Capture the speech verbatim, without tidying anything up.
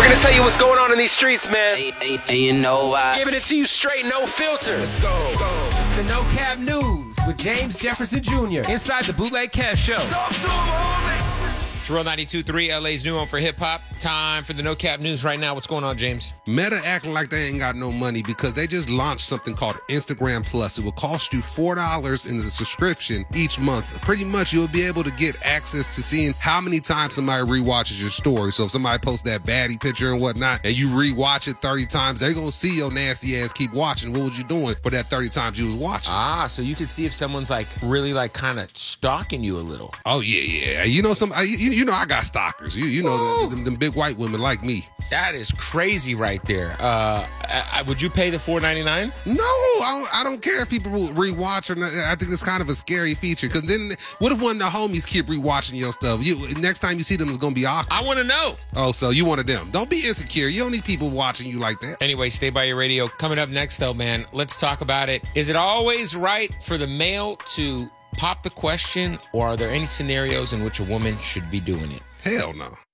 here to tell you what's going on in these streets, man. Hey, hey, hey, you know I... Giving it to you straight, no filter. Let's go. Let's go. The No Cap News with James Jefferson Junior inside the Bootleg Kev Show. Talk to him, homie. Drill ninety-two point three, L A's new home for hip-hop. Time for the No Cap News right now. What's going on, James? Meta acting like they ain't got no money because they just launched something called Instagram Plus. It will cost you four dollars in the subscription each month. Pretty much, you'll be able to get access to seeing how many times somebody rewatches your story. So if somebody posts that baddie picture and whatnot, and you rewatch it thirty times, they're going to see your nasty ass keep watching. What was you doing for that thirty times you was watching? Ah, so you could see if someone's like really like kind of stalking you a little. Oh, yeah, yeah. You know, some. You, you know, I got stalkers. You, you know, them, them big white women like me. That is crazy right there. Uh, I, I, would you pay the four ninety-nine? No, I don't, I don't care if people rewatch or not. I think it's kind of a scary feature because then what if one of the homies keep rewatching your stuff? You next time you see them, it's gonna be awkward. I want to know. Oh, so you one of them? Don't be insecure. You don't need people watching you like that. Anyway, stay by your radio. Coming up next, though, man, let's talk about it. Is it always right for the male to pop the question, or are there any scenarios in which a woman should be doing it? Hell no.